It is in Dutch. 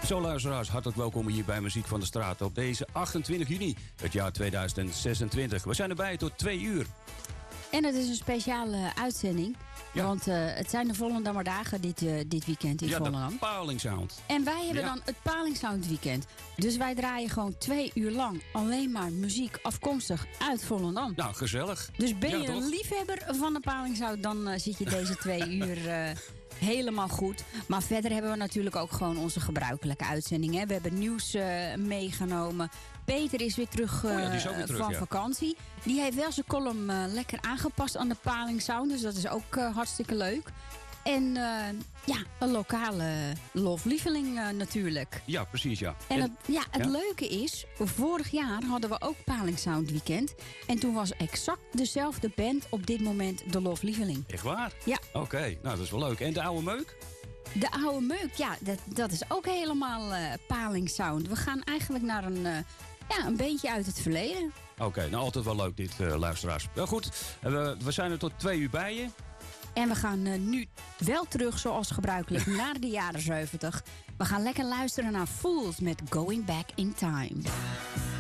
Zo luisteraars, hartelijk welkom hier bij Muziek van de Straat op deze 28 juni, het jaar 2026. We zijn erbij tot 2 uur. En het is een speciale uitzending. Ja. Want het zijn de Volendammer dagen dit weekend in Volendam. Ja, de Palingsound. En wij hebben dan het Palingsound weekend. Dus wij draaien gewoon 2 uur lang alleen maar muziek afkomstig uit Volendam. Nou, gezellig. Dus ben je toch? een liefhebber van de Palingsound, dan zit je deze 2 uur helemaal goed. Maar verder hebben we natuurlijk ook gewoon onze gebruikelijke uitzending. Hè. We hebben nieuws meegenomen. Peter is weer terug, van vakantie. Die heeft wel zijn column lekker aangepast aan de Palingsound. Dus dat is ook hartstikke leuk. En een lokale loflieveling natuurlijk. Ja, precies, ja. En het leuke is, vorig jaar hadden we ook Palingsound weekend. En toen was exact dezelfde band op dit moment de loflieveling. Echt waar? Ja. Oké, nou dat is wel leuk. En de oude meuk? De oude meuk, ja, dat is ook helemaal Palingsound. We gaan eigenlijk naar een beentje uit het verleden. Oké, nou altijd wel leuk dit, luisteraars. Wel goed, we zijn er tot 2 uur bij je. En we gaan nu wel terug, zoals gebruikelijk, naar de jaren 70. We gaan lekker luisteren naar Fools met Going Back in Time.